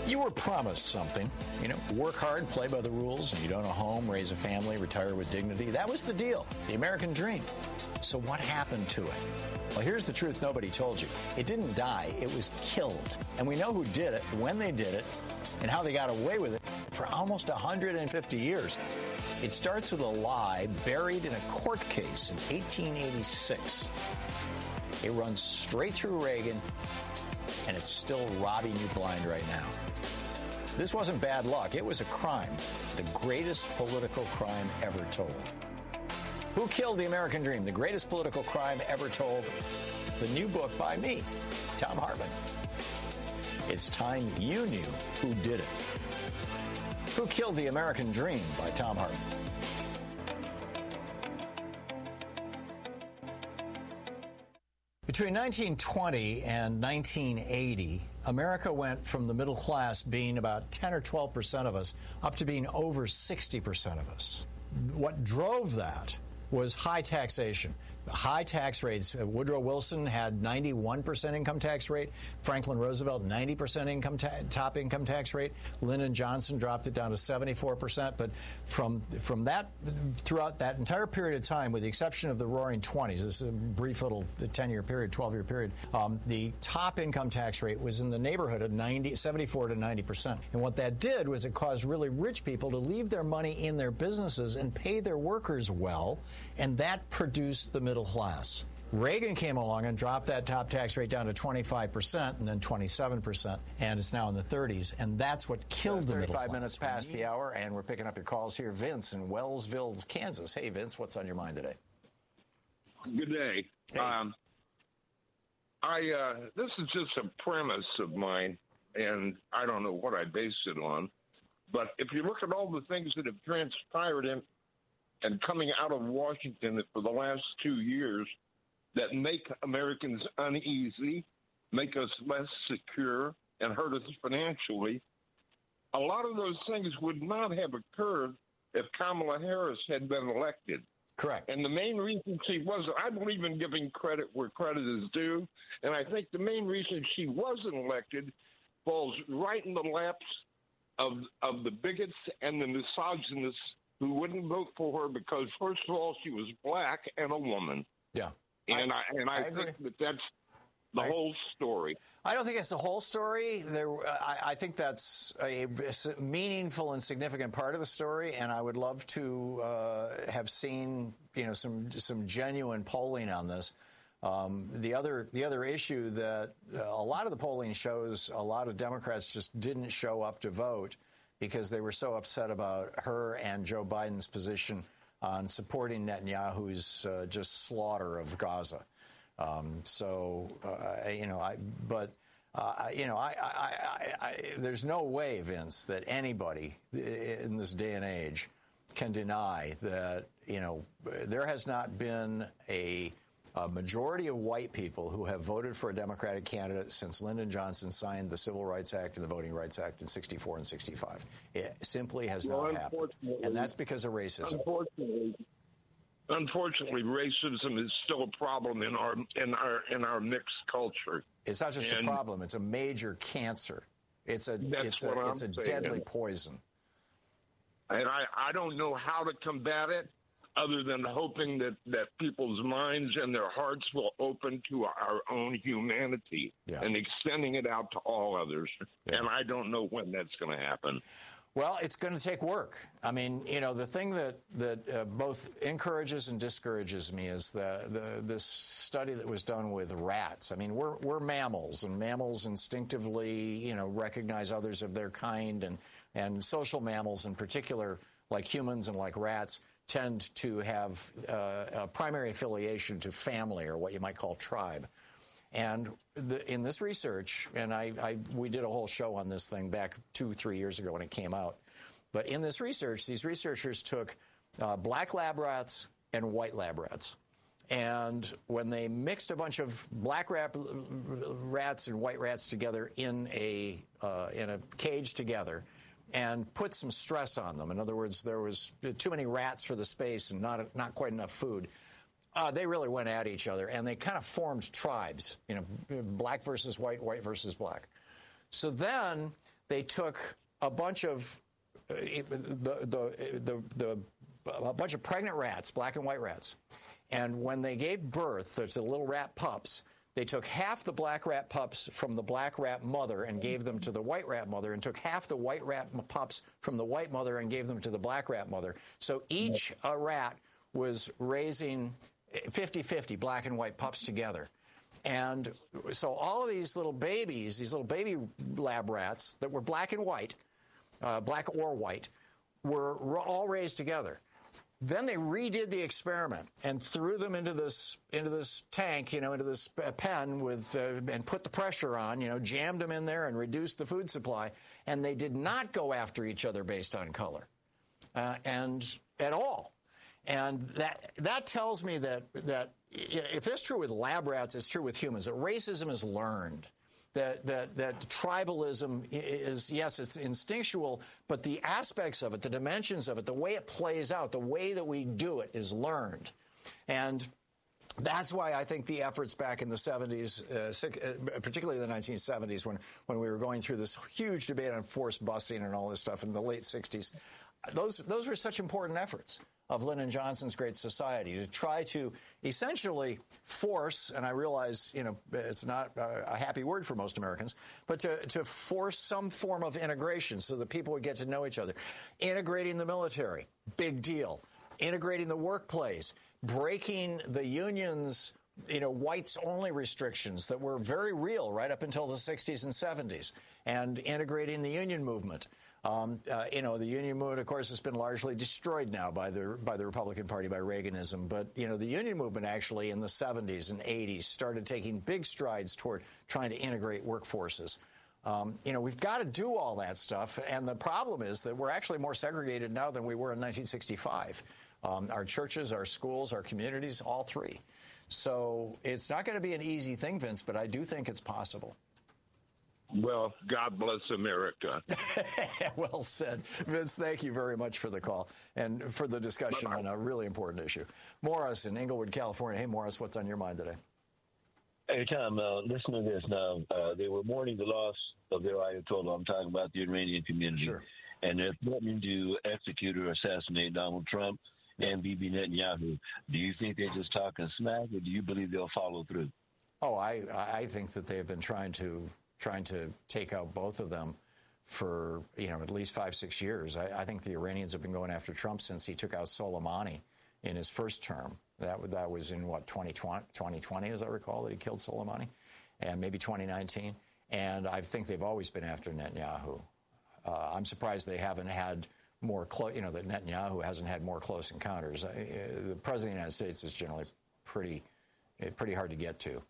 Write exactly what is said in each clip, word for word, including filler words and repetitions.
You were promised something, you know, work hard, play by the rules, and you'd own a home, raise a family, retire with dignity. That was the deal, the American dream. So what happened to it? Well, here's the truth nobody told you. It didn't die, it was killed. And we know who did it, when they did it, and how they got away with it for almost one hundred fifty years. It starts with a lie buried in a court case in eighteen eighty-six. It runs straight through Reagan, and it's still robbing you blind right now. This wasn't bad luck. It was a crime, the greatest political crime ever told. Who killed the American dream? The greatest political crime ever told. The new book by me, Thom Hartmann. It's time you knew who did it. Who Killed the American Dream by Thom Hartmann. Between nineteen twenty and nineteen eighty, America went from the middle class being about ten or twelve percent of us up to being over sixty percent of us. What drove that was high taxation. High tax rates. Woodrow Wilson had ninety-one percent income tax rate. Franklin Roosevelt, ninety percent income ta- top income tax rate. Lyndon Johnson dropped it down to seventy-four percent. But from from that, throughout that entire period of time, with the exception of the Roaring Twenties, this is a brief little ten-year period, twelve-year period, um, the top income tax rate was in the neighborhood of ninety, seventy-four to ninety percent. And what that did was it caused really rich people to leave their money in their businesses and pay their workers well, and that produced the middle class. Reagan came along and dropped that top tax rate down to twenty-five percent and then twenty-seven percent, and it's now in the thirties, and that's what killed the middle class. thirty-five minutes past the hour, and we're picking up your calls here. Vince in Wellsville, Kansas. Hey, Vince, what's on your mind today? Good day. Hey. Um, I uh, this is just a premise of mine, and I don't know what I base it on, but if you look at all the things that have transpired in and coming out of Washington for the last two years that make Americans uneasy, make us less secure, and hurt us financially, a lot of those things would not have occurred if Kamala Harris had been elected. Correct. And the main reason she wasn't, I believe in giving credit where credit is due, and I think the main reason she wasn't elected falls right in the laps of of the bigots and the misogynists who wouldn't vote for her because, first of all, she was black and a woman. Yeah. And I, I and I, I think that that's the I, whole story. I don't think it's the whole story. There, I, I think that's a meaningful and significant part of the story, and I would love to uh, have seen, you know, some some genuine polling on this. Um, the other the other issue that uh, a lot of the polling shows a lot of Democrats just didn't show up to vote because they were so upset about her and Joe Biden's position on supporting Netanyahu's uh, just slaughter of Gaza. Um, so, uh, you know, I, but, uh, you know, I, I, I, I, there's no way, Vince, that anybody in this day and age can deny that, you know, there has not been a, a majority of white people who have voted for a Democratic candidate since Lyndon Johnson signed the Civil Rights Act and the Voting Rights Act in sixty-four and sixty-five. It simply has well, not happened. And that's because of racism. Unfortunately, unfortunately, racism is still a problem in our in our in our mixed culture. It's not just and a problem; it's a major cancer. It's a it's a I'm it's a saying. deadly poison. And I, I don't know how to combat it other than hoping that, that people's minds and their hearts will open to our own humanity Yeah. and extending it out to all others. Yeah. And I don't know when that's going to happen. Well, it's going to take work. I mean, you know, the thing that that uh, both encourages and discourages me is the, the this study that was done with rats. I mean, we're we're mammals, and mammals instinctively, you know, recognize others of their kind, and and social mammals in particular, like humans and like rats, tend to have uh, a primary affiliation to family, or what you might call tribe. And the, in this research, and I, I, we did a whole show on this thing back two, three years ago when it came out. But in this research, these researchers took uh, black lab rats and white lab rats. And when they mixed a bunch of black rat, rats and white rats together in a uh, in a cage together, and put some stress on them. In other words, there was too many rats for the space and not not quite enough food. Uh, they really went at each other, and they kind of formed tribes, you know, black versus white, white versus black. So then they took a bunch of uh, the, the the the a bunch of pregnant rats, black and white rats, and when they gave birth to the little rat pups, they took half the black rat pups from the black rat mother and gave them to the white rat mother, and took half the white rat pups from the white mother and gave them to the black rat mother. So each a rat was raising fifty-fifty black and white pups together. And so all of these little babies, these little baby lab rats that were black and white, uh, black or white, were all raised together. Then they redid the experiment and threw them into this into this tank, you know, into this pen with uh, and put the pressure on, you know, jammed them in there and reduced the food supply. And they did not go after each other based on color, uh, and at all. And that that tells me that that if it's true with lab rats, it's true with humans. That racism is learned. That, that that tribalism is, yes, it's instinctual, but the aspects of it, the dimensions of it, the way it plays out, the way that we do it is learned. And that's why I think the efforts back in the seventies, uh, particularly the nineteen seventies, when, when we were going through this huge debate on forced busing and all this stuff in the late sixties, those those were such important efforts of Lyndon Johnson's Great Society to try to essentially force, and I realize, you know, it's not a happy word for most Americans, but to, to force some form of integration so that people would get to know each other. Integrating the military, big deal. Integrating the workplace, breaking the unions, you know, whites-only restrictions that were very real right up until the sixties and seventies, and integrating the union movement. Um, uh, you know, the union movement, of course, has been largely destroyed now by the by the Republican Party, by Reaganism. But, you know, the union movement actually in the seventies and eighties started taking big strides toward trying to integrate workforces. Um, you know, we've got to do all that stuff. And the problem is that we're actually more segregated now than we were in nineteen sixty-five. Um, our churches, our schools, our communities, all three. So it's not going to be an easy thing, Vince, but I do think it's possible. Well, God bless America. Well said. Vince, thank you very much for the call and for the discussion Bye-bye. on a really important issue. Morris in Inglewood, California. Hey, Morris, what's on your mind today? Hey, Tom, uh, listen to this now. Uh, they were mourning the loss of their Ayatollah. I'm talking about the Iranian community. Sure. And they're threatening to execute or assassinate Donald Trump and Bibi Netanyahu. Do you think they're just talking smack, or do you believe they'll follow through? Oh, I, I think that they have been trying to trying to take out both of them for, you know, at least five, six years. I, I think the Iranians have been going after Trump since he took out Soleimani in his first term. That, that was in, what, twenty twenty, as I recall, that he killed Soleimani, and maybe twenty nineteen. And I think they've always been after Netanyahu. Uh, I'm surprised they haven't had more close, you know, that Netanyahu hasn't had more close encounters. Uh, the president of the United States is generally pretty, pretty hard to get to.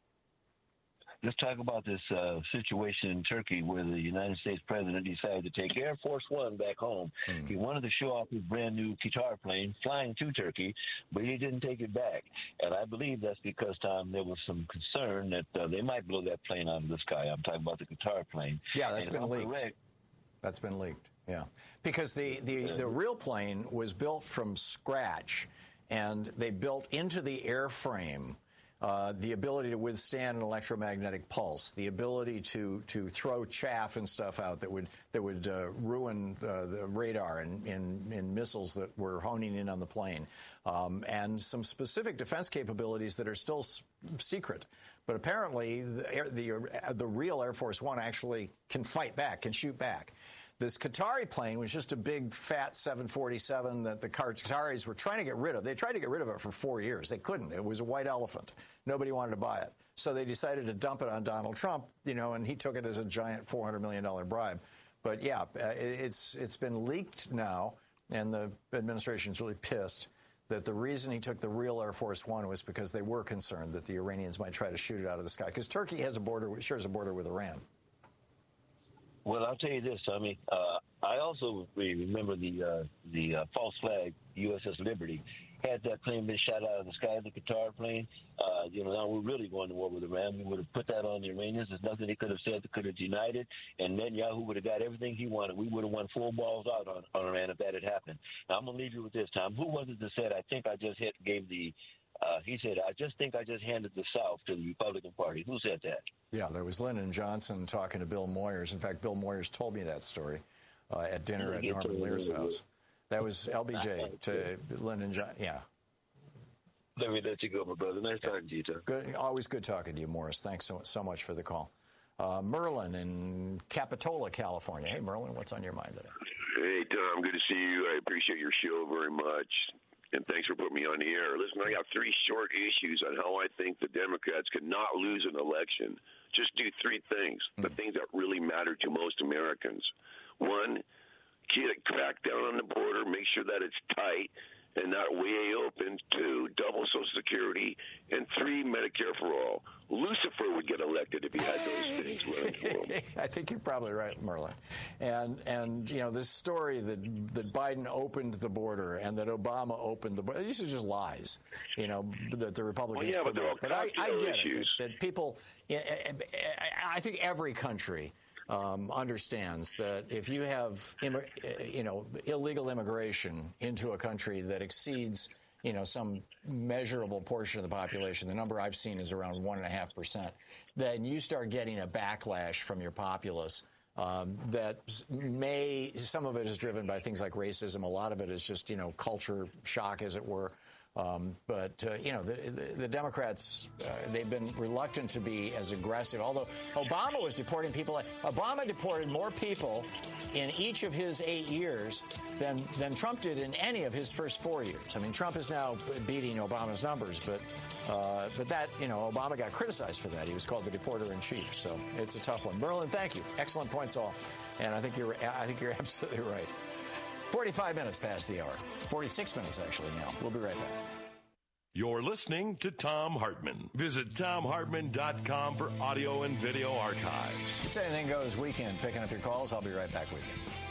Let's talk about this uh, situation in Turkey where the United States president decided to take Air Force One back home. Mm. He wanted to show off his brand new Qatar plane flying to Turkey, but he didn't take it back. And I believe that's because, Tom, there was some concern that uh, they might blow that plane out of the sky. I'm talking about the Qatar plane. Yeah, that's and been leaked. Correct, that's been leaked, yeah. Because the, the, the real plane was built from scratch, and they built into the airframe Uh, the ability to withstand an electromagnetic pulse, the ability to to throw chaff and stuff out that would that would uh, ruin uh, the radar and in, in missiles that were honing in on the plane, um, and some specific defense capabilities that are still s- secret. But apparently, the, air, the uh, the real Air Force One actually can fight back, can shoot back. This Qatari plane was just a big, fat seven forty-seven that the Qataris were trying to get rid of. They tried to get rid of it for four years. They couldn't. It was a white elephant. Nobody wanted to buy it. So they decided to dump it on Donald Trump, you know, and he took it as a giant four hundred million dollars bribe. But, yeah, it's it's been leaked now, and the administration's really pissed that the reason he took the real Air Force One was because they were concerned that the Iranians might try to shoot it out of the sky, because Turkey has a border, shares a border with Iran. Well, I'll tell you this, Tommy. Uh, I also remember the uh, the uh, false flag U S S Liberty. Had that plane been shot out of the sky, the Qatar plane, uh, you know, now we're really going to war with Iran. We would have put that on the Iranians. There's nothing they could have said that could have denied it. And Netanyahu would have got everything he wanted. We would have won full balls out on, on Iran if that had happened. Now, I'm going to leave you with this, Tom. Who was it that said, I think I just hit, gave the Uh, he said, I just think I just handed the South to the Republican Party. Who said that? Yeah, there was Lyndon Johnson talking to Bill Moyers. In fact, Bill Moyers told me that story uh, at dinner at Norman Lear's house. That was L B J to Lyndon Johnson. Yeah. Let me let you go, my brother. Nice talking to you, Tom. Good, always good talking to you, Morris. Thanks so, so much for the call. Uh, Merlin in Capitola, California. Hey, Merlin, what's on your mind today? Hey, Tom, good to see you. I appreciate your show very much, and thanks for putting me on the air. Listen, I got three short issues on how I think the Democrats could not lose an election. Just do three things, mm. the things that really matter to most Americans. One, crack down on the border, make sure that it's tight and not way open. Two, double Social Security. And three, Medicare for all. Lucifer would get elected if he had those things running for him. I think you're probably right, Merlin. And, and you know, this story that, that Biden opened the border and that Obama opened the border, these are just lies, you know, that the Republicans well, yeah, promote. But, but I, I get issues. it, that, that people, I think every country Um, understands that if you have, you know, illegal immigration into a country that exceeds, you know, some measurable portion of the population, the number I've seen is around one and a half percent, then you start getting a backlash from your populace. Um, that may, some of it is driven by things like racism. A lot of it is just, you know, culture shock, as it were. Um, but, uh, you know, the, the, the Democrats, uh, they've been reluctant to be as aggressive, although Obama was deporting people. Obama deported more people in each of his eight years than, than Trump did in any of his first four years. I mean, Trump is now beating Obama's numbers, but uh, but that, you know, Obama got criticized for that. He was called the deporter in chief, so it's a tough one. Merlin, thank you. Excellent points all. And I think you're, I think you're absolutely right. forty-five minutes past the hour. forty-six minutes, actually, now. We'll be right back. You're listening to Thom Hartmann. Visit Thom Hartmann dot com for audio and video archives. It's Anything Goes Weekend. Picking up your calls. I'll be right back with you.